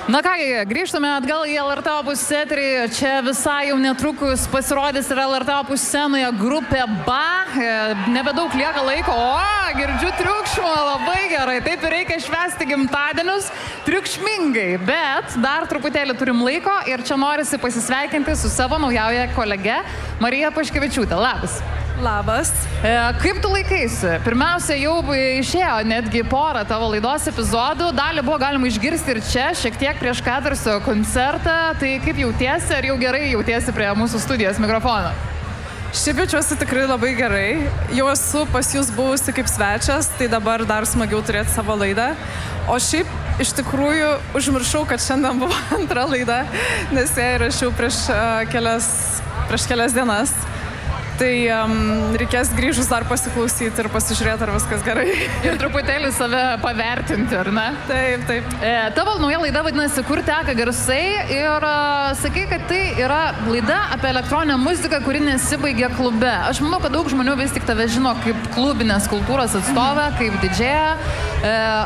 Na kągi, grįžtame atgal į LRT Opus eterį. Čia visai jau netrukus pasirodys ir LRT Opus scenoje grupė BA. Nebedaug lieka laiko. O, girdžiu triukšmą, labai gerai. Taip ir reikia švęsti gimtadienius triukšmingai. Bet dar truputėlį turim laiko ir čia norisi pasisveikinti su savo naujauja kolege Marija Paškevičiūtė. Labas. Labas. Kaip tu laikaisi? Pirmiausia, jau išėjo netgi porą tavo laidos epizodų. Dalį buvo galima išgirsti ir čia, šiek tiek prieš Katarsio koncertą. Tai kaip jautiesi, ar jau gerai jautiesi prie mūsų studijos mikrofono? Šiaip jaučiuosi tikrai labai gerai. Jau esu pas jūs buvusi kaip svečias, tai dabar dar smagiau turėti savo laidą. O šiaip iš tikrųjų užmiršau, kad šiandien buvo antra laida, nes ją įrašiau prieš kelias dienas. Tai reikės grįžus dar pasiklausyti ir pasižiūrėti, ar viskas gerai. Ir truputėlį save pavertinti, ar ne? Taip, taip. Tavo nauja laida vadinasi Kur teka garsai ir sakai, kad tai yra laida apie elektroninę muziką, kuri nesibaigia klube. Aš manau, kad daug žmonių vis tik tave žino kaip klubinės kultūros atstovę, kaip didžėją.